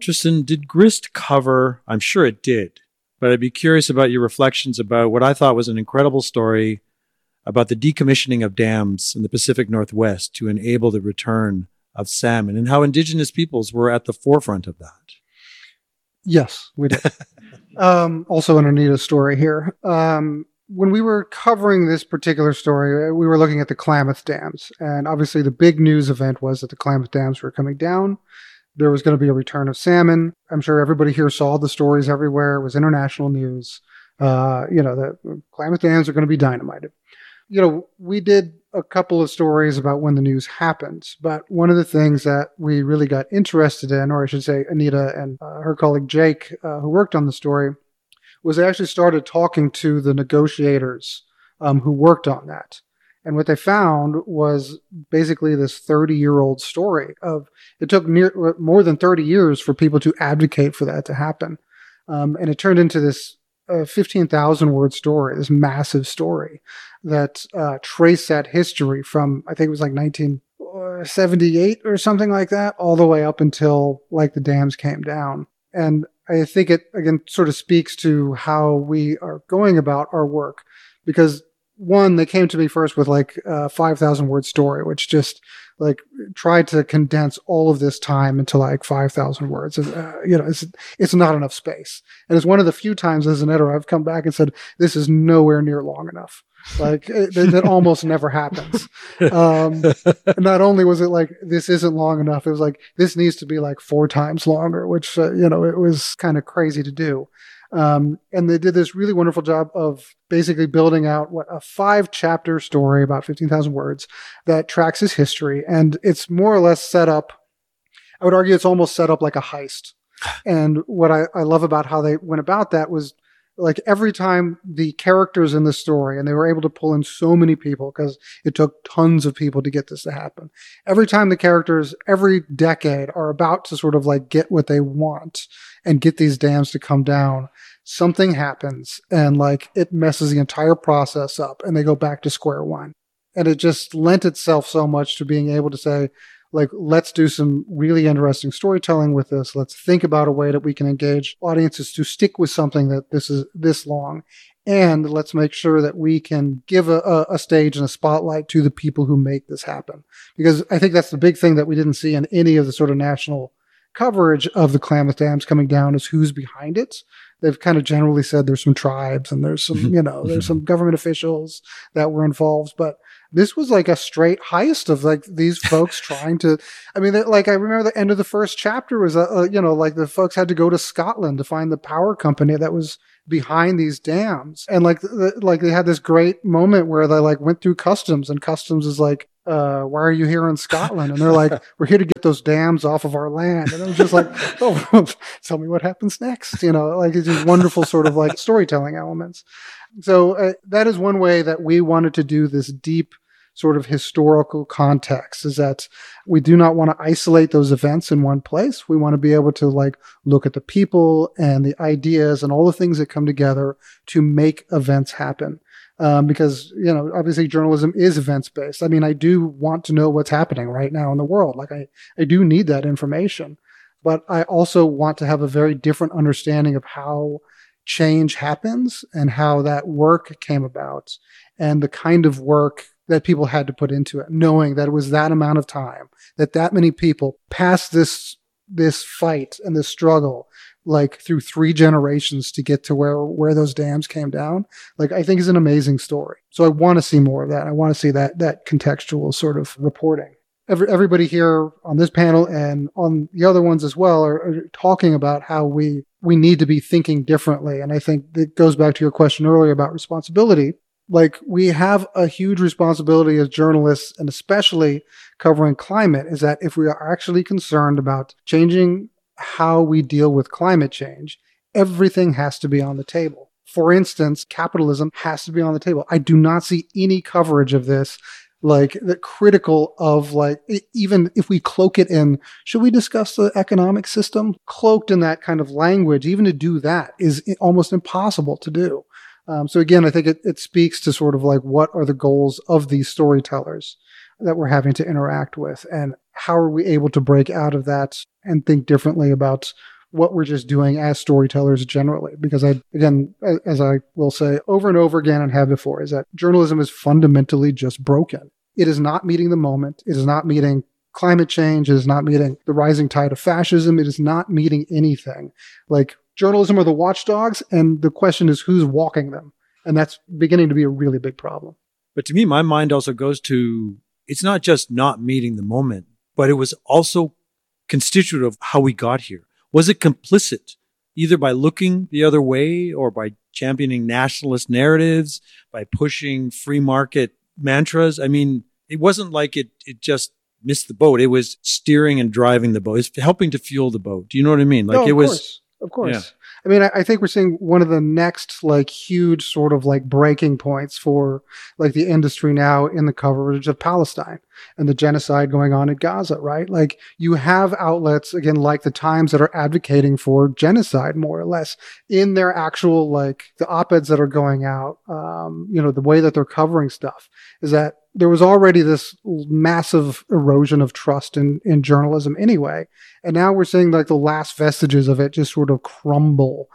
Tristan, did Grist cover, I'm sure it did, but I'd be curious about your reflections about what I thought was an incredible story about the decommissioning of dams in the Pacific Northwest to enable the return of salmon and how Indigenous peoples were at the forefront of that. Yes, we did. Also an Anita story here. When we were covering this particular story, we were looking at the Klamath Dams. And obviously the big news event was that the Klamath Dams were coming down. There was going to be a return of salmon. I'm sure everybody here saw the stories everywhere. It was international news. The Klamath Dams are going to be dynamited. We did a couple of stories about when the news happened, but one of the things that we really got interested in, or I should say Anita and her colleague Jake, who worked on the story, was they actually started talking to the negotiators who worked on that. And what they found was basically this 30-year-old story of it took more than 30 years for people to advocate for that to happen. And it turned into this 15,000-word story, this massive story that traced that history from, I think it was like 1978 or something like that, all the way up until like the dams came down. And I think it, again, sort of speaks to how we are going about our work because one, they came to me first with like a 5,000-word story, which just like tried to condense all of this time into like 5,000 words. It's not enough space. And it's one of the few times as an editor I've come back and said, this is nowhere near long enough. Like that almost never happens. Not only was it like, this isn't long enough, it was like, this needs to be like 4 times longer, which, it was kind of crazy to do. And they did this really wonderful job of basically building out a 5-chapter story, about 15,000 words, that tracks his history. And it's more or less set up, I would argue it's almost set up like a heist. And what I love about how they went about that was like every time the characters in the story, and they were able to pull in so many people because it took tons of people to get this to happen. Every time the characters, every decade are about to sort of like get what they want and get these dams to come down, something happens and like it messes the entire process up and they go back to square one. And it just lent itself so much to being able to say, like, let's do some really interesting storytelling with this. Let's think about a way that we can engage audiences to stick with something that this is this long. And let's make sure that we can give a stage and a spotlight to the people who make this happen. Because I think that's the big thing that we didn't see in any of the sort of national coverage of the Klamath Dams coming down is who's behind it. They've kind of generally said there's some tribes and there's some, there's some government officials that were involved, but this was like a straight heist of like these folks trying to, I remember the end of the first chapter was, like the folks had to go to Scotland to find the power company that was behind these dams. And they had this great moment where they like went through customs and customs is like, why are you here in Scotland? And they're like, we're here to get those dams off of our land. And it was just like, oh, tell me what happens next. It's just wonderful sort of like storytelling elements. So that is one way that we wanted to do this deep sort of historical context, is that we do not want to isolate those events in one place. We want to be able to like look at the people and the ideas and all the things that come together to make events happen. Because, obviously journalism is events based. I mean, I do want to know what's happening right now in the world. Like I do need that information, but I also want to have a very different understanding of how change happens and how that work came about and the kind of work that people had to put into it, knowing that it was that amount of time, that many people passed this fight and this struggle, like through 3 generations to get to where those dams came down. Like, I think is an amazing story. So I want to see more of that. I want to see that contextual sort of reporting. Everybody here on this panel and on the other ones as well are talking about how we need to be thinking differently. And I think it goes back to your question earlier about responsibility. Like, we have a huge responsibility as journalists, and especially covering climate, is that if we are actually concerned about changing how we deal with climate change, everything has to be on the table. For instance, capitalism has to be on the table. I do not see any coverage of this, like the critical of like, even if we cloak it in, should we discuss the economic system? Cloaked in that kind of language, even to do that is almost impossible to do. So again, I think it speaks to sort of like what are the goals of these storytellers that we're having to interact with, and how are we able to break out of that and think differently about what we're just doing as storytellers generally. Because as I will say over and over again and have before, is that journalism is fundamentally just broken. It is not meeting the moment. It is not meeting climate change. It is not meeting the rising tide of fascism. It is not meeting anything. Like, journalism are the watchdogs, and the question is who's walking them. And that's beginning to be a really big problem. But to me, my mind also goes to, it's not just not meeting the moment, but it was also constituent of how we got here. Was it complicit, either by looking the other way or by championing nationalist narratives, by pushing free market mantras? I mean, it wasn't like it just missed the boat. It was steering and driving the boat. It's helping to fuel the boat. Do you know what I mean? Like, no, of course. Yeah. I mean, I think we're seeing one of the next like huge sort of like breaking points for like the industry now in the coverage of Palestine and the genocide going on in Gaza, right? Like, you have outlets, again, like the Times, that are advocating for genocide more or less in their actual, like, the op-eds that are going out, the way that they're covering stuff is that there was already this massive erosion of trust in journalism anyway. And now we're seeing like the last vestiges of it just sort of crumble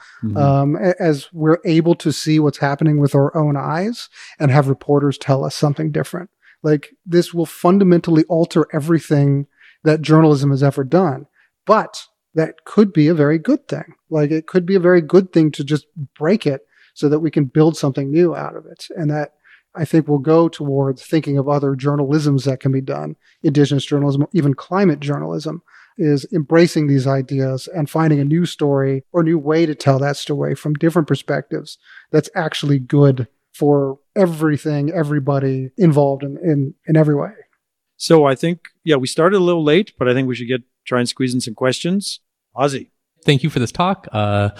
as we're able to see what's happening with our own eyes and have reporters tell us something different. Like, this will fundamentally alter everything that journalism has ever done. But that could be a very good thing. Like, it could be a very good thing to just break it so that we can build something new out of it. And that, I think, will go towards thinking of other journalisms that can be done. Indigenous journalism, even climate journalism, is embracing these ideas and finding a new story or new way to tell that story from different perspectives that's actually good for everything, everybody involved in every way. So I think, we started a little late, but I think we should try and squeeze in some questions. Ozzy. Thank you for this talk. I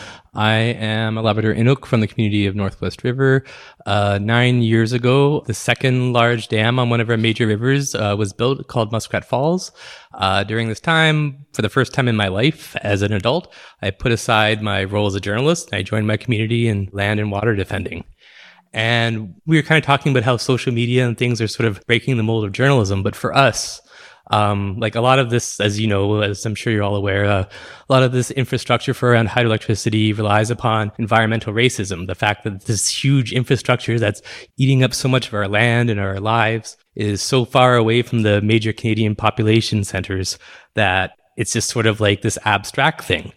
am a Labrador Inuk from the community of Northwest River. 9 years ago, the second large dam on one of our major rivers was built, called Muskrat Falls. During this time, for the first time in my life as an adult, I put aside my role as a journalist and I joined my community in land and water defending. And we were kind of talking about how social media and things are sort of breaking the mold of journalism. But for us, like, a lot of this, as you know, as I'm sure you're all aware, a lot of this infrastructure for around hydroelectricity relies upon environmental racism. The fact that this huge infrastructure that's eating up so much of our land and our lives is so far away from the major Canadian population centers that it's just sort of like this abstract thing.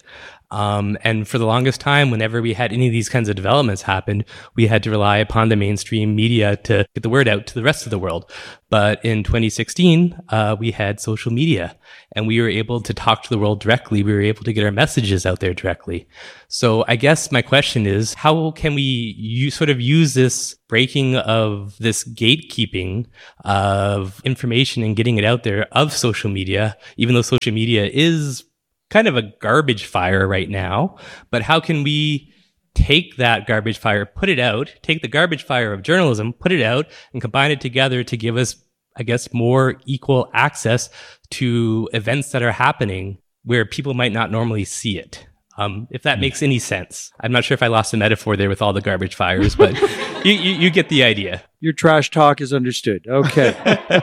And for the longest time, whenever we had any of these kinds of developments happen, we had to rely upon the mainstream media to get the word out to the rest of the world. But in 2016, we had social media and we were able to talk to the world directly. We were able to get our messages out there directly. So I guess my question is, how can we use this breaking of this gatekeeping of information and getting it out there of social media, even though social media is kind of a garbage fire right now, but how can we take that garbage fire, put it out, take the garbage fire of journalism, put it out, and combine it together to give us, I guess, more equal access to events that are happening where people might not normally see it? If that makes any sense. I'm not sure if I lost the metaphor there with all the garbage fires, but you get the idea. Your trash talk is understood. Okay.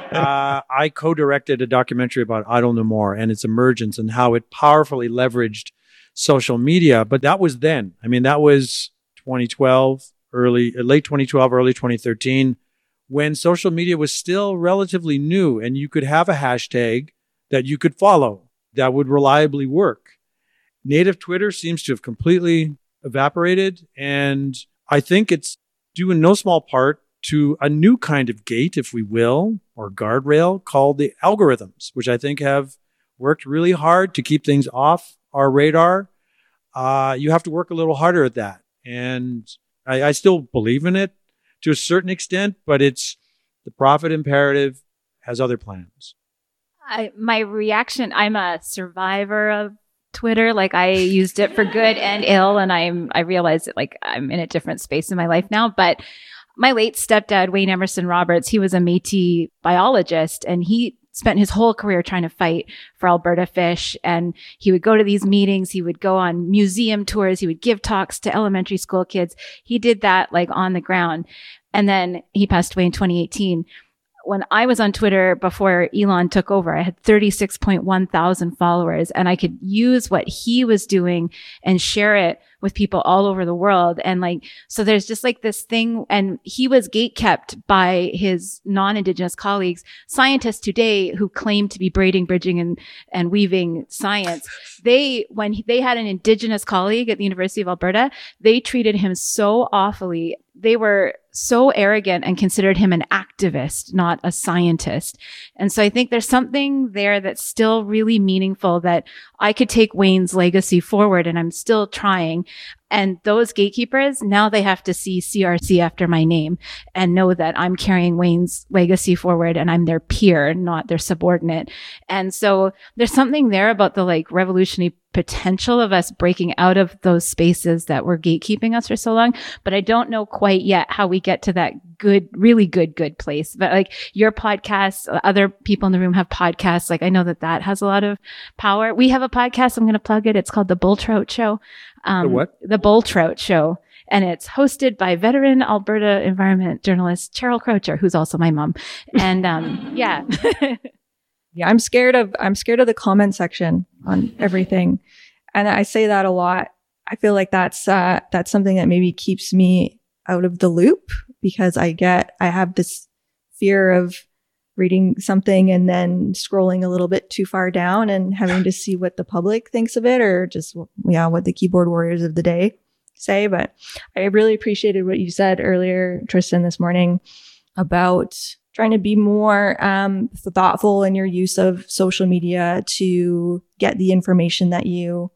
I co-directed a documentary about Idle No More and its emergence and how it powerfully leveraged social media. But that was then. I mean, that was 2012, late 2012, early 2013, when social media was still relatively new and you could have a hashtag that you could follow that would reliably work. Native Twitter seems to have completely evaporated, and I think it's due in no small part to a new kind of gate, if we will, or guardrail called the algorithms, which I think have worked really hard to keep things off our radar. You have to work a little harder at that. And I still believe in it to a certain extent, but it's the profit imperative has other plans. My reaction, I'm a survivor of Twitter. Like, I used it for good and ill, and I realize that, like, I'm in a different space in my life now. But my late stepdad, Wayne Emerson Roberts, he was a Métis biologist, and he spent his whole career trying to fight for Alberta fish. And he would go to these meetings. He would go on museum tours. He would give talks to elementary school kids. He did that, like, on the ground. And then he passed away in 2018. when I was on Twitter before Elon took over, I had 36.1 thousand followers, and I could use what he was doing and share it with people all over the world. And like, so there's just like this thing, and he was gatekept by his non-Indigenous colleagues, scientists today who claim to be braiding, bridging, and weaving science. When they had an Indigenous colleague at the University of Alberta, they treated him so awfully. They were so arrogant and considered him an activist, not a scientist. And so I think there's something there that's still really meaningful, that I could take Wayne's legacy forward, and I'm still trying. And those gatekeepers, now they have to see CRC after my name and know that I'm carrying Wayne's legacy forward, and I'm their peer, not their subordinate. And so there's something there about the like revolutionary potential of us breaking out of those spaces that were gatekeeping us for so long. But I don't know quite yet how we get to that good, really good place. But like your podcast, other people in the room have podcasts. Like I know that has a lot of power. We have a podcast. I'm going to plug it. It's called The Bull Trout Show. The what? The Bull Trout Show. And it's hosted by veteran Alberta environment journalist Cheryl Croucher, who's also my mom. And yeah. Yeah, I'm scared of the comment section on everything. And I say that a lot. I feel like that's something that maybe keeps me out of the loop, because I have this fear of reading something and then scrolling a little bit too far down and having to see what the public thinks of it, or just, what the keyboard warriors of the day say. But I really appreciated what you said earlier, Tristan, this morning about trying to be more thoughtful in your use of social media to get the information that you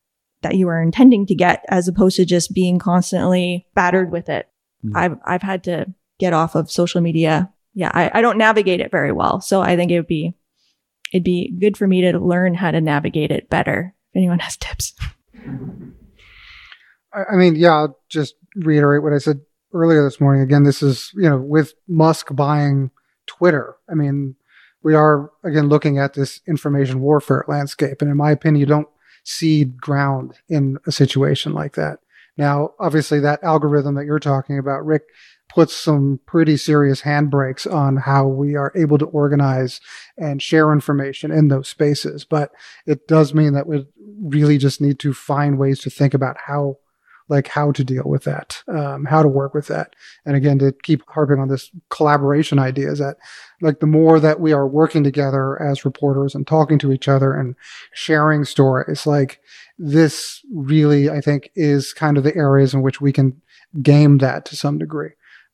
are intending to get, as opposed to just being constantly battered with it. I've had to get off of social media. Yeah, I don't navigate it very well, so I think it'd be good for me to learn how to navigate it better. If anyone has tips. I mean, yeah, I'll just reiterate what I said earlier this morning. Again, this is, with Musk buying Twitter, I mean, we are, again, looking at this information warfare landscape. And in my opinion, you don't cede ground in a situation like that. Now, obviously, that algorithm that you're talking about, Rick, puts some pretty serious handbrakes on how we are able to organize and share information in those spaces. But it does mean that we really just need to find ways to think about how to deal with that, how to work with that. And again, to keep harping on this collaboration idea, is that like the more that we are working together as reporters and talking to each other and sharing stories, like this really, I think, is kind of the areas in which we can game that to some degree.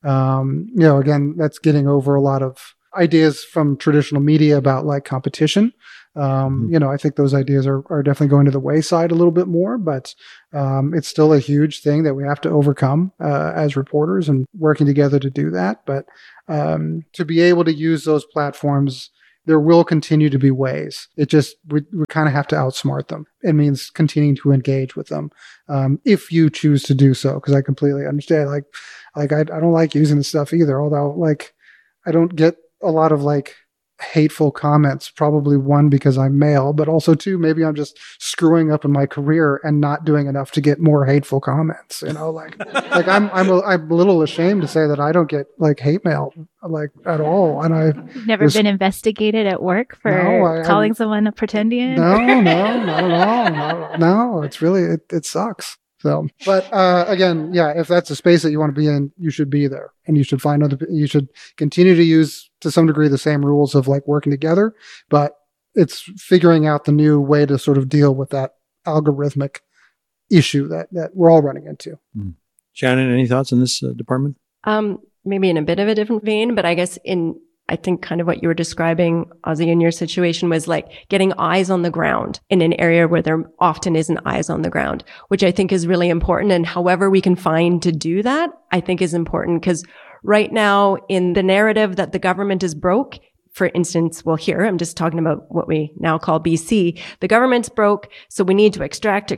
Again, that's getting over a lot of ideas from traditional media about like competition. I think those ideas are definitely going to the wayside a little bit more, but it's still a huge thing that we have to overcome as reporters and working together to do that. But to be able to use those platforms, there will continue to be ways. It just, we kind of have to outsmart them. It means continuing to engage with them if you choose to do so, because I completely understand. Like I don't like using this stuff either, although like I don't get a lot of like hateful comments, probably one, because I'm male, but also two, maybe I'm just screwing up in my career and not doing enough to get more hateful comments, I'm a little ashamed to say that I don't get like hate mail like at all. And I've never been investigated at work for calling someone a pretendian. No, not at all. No, it's really, it sucks. So, but again, yeah, if that's a space that you want to be in, you should be there, and you should you should continue to use to some degree the same rules of like working together, but it's figuring out the new way to sort of deal with that algorithmic issue that we're all running into. Shannon, any thoughts on this department? Maybe in a bit of a different vein, but I guess I think kind of what you were describing, Ozzy, in your situation was like getting eyes on the ground in an area where there often isn't eyes on the ground, which I think is really important. And however we can find to do that, I think is important, because right now in the narrative that the government is broke, for instance, well, here, I'm just talking about what we now call BC. The government's broke, so we need to extract.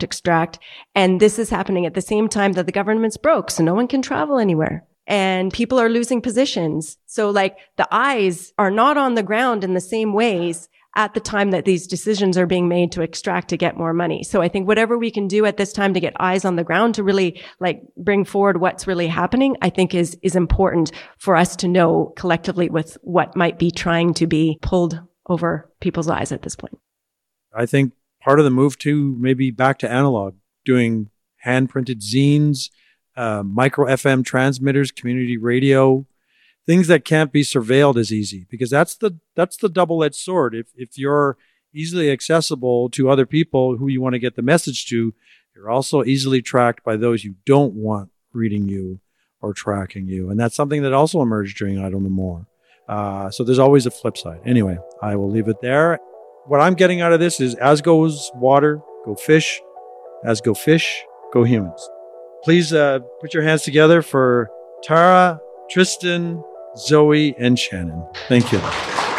And this is happening at the same time that the government's broke, so no one can travel anywhere. And people are losing positions. So like the eyes are not on the ground in the same ways at the time that these decisions are being made to extract, to get more money. So I think whatever we can do at this time to get eyes on the ground to really like bring forward what's really happening, I think is important for us to know collectively with what might be trying to be pulled over people's eyes at this point. I think part of the move to maybe back to analog, doing hand printed zines, micro FM transmitters, community radio, things that can't be surveilled as easy, because that's the double-edged sword. If you're easily accessible to other people who you want to get the message to, you're also easily tracked by those you don't want reading you or tracking you. And that's something that also emerged during I Don't Know More. So there's always a flip side. Anyway, I will leave it there. What I'm getting out of this is, as goes water, go fish. As go fish, go humans. Please put your hands together for Tara, Tristan, Zoe, and Shannon. Thank you.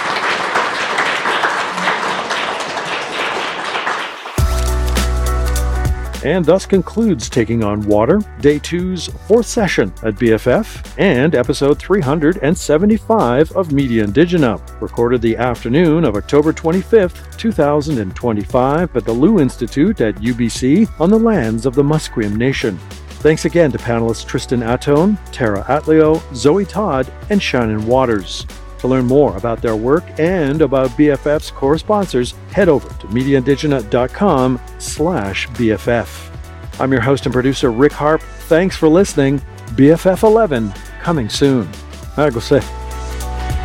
And thus concludes Taking on Water, Day 2's 4th session at BFF, and episode 375 of Media Indigena, recorded the afternoon of October 25th, 2025 at the Lew Institute at UBC on the lands of the Musqueam Nation. Thanks again to panelists Tristan Atone, Tara Atleo, Zoe Todd, and Shannon Waters. To learn more about their work and about BFF's core sponsors, head over to mediaindigena.com/BFF. I'm your host and producer, Rick Harp. Thanks for listening. BFF 11, coming soon. I go say.